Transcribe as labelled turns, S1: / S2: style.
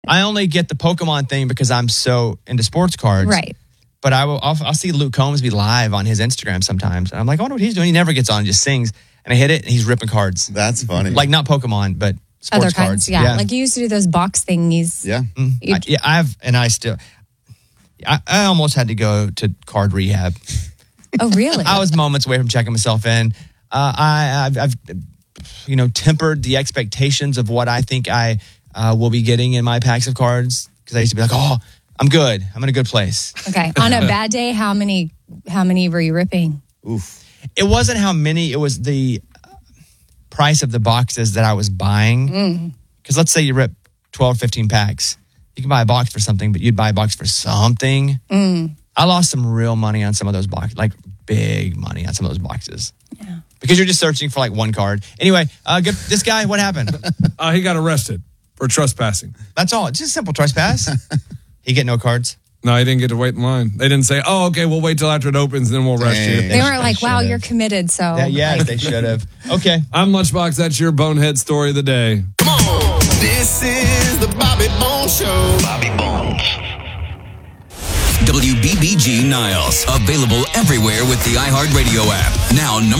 S1: I only get the Pokemon thing because I'm so into sports cards.
S2: Right.
S1: But I'll see Luke Combs be live on his Instagram sometimes. And I'm like, I wonder what he's doing. He never gets on and just sings. And I hit it and he's ripping cards.
S3: That's funny.
S1: Like not Pokemon, but sports
S2: Other kinds,
S1: cards.
S2: yeah. Like you used to do those box thingies.
S3: Yeah.
S1: I almost had to go to card rehab.
S2: Oh, really?
S1: I was moments away from checking myself in. I've tempered the expectations of what I think I will be getting in my packs of cards. Because I used to be like, oh, I'm good. I'm in a good place.
S2: Okay. On a bad day, how many were you ripping?
S3: Oof.
S1: It wasn't how many. It was the price of the boxes that I was buying. Because let's say you rip 12 or 15 packs. You can buy a box for something, but you'd buy a box for something. I lost some real money on some of those boxes, like big money on some of those boxes. Yeah. Because you're just searching for like one card. Anyway, this guy, what happened?
S4: He got arrested for trespassing.
S1: That's all. It's just a simple trespass. He get no cards.
S4: No, he didn't get to wait in line. They didn't say, oh, okay, we'll wait till after it opens and then we'll arrest you.
S2: They weren't like, wow, you're committed, so.
S1: Yes, they should have. Okay.
S4: I'm Lunchbox. That's your bonehead story of the day.
S5: Come on. This is the Bobby Bones Show. Bobby Bones.
S6: WBBG Niles. Available everywhere with the iHeartRadio app. Now,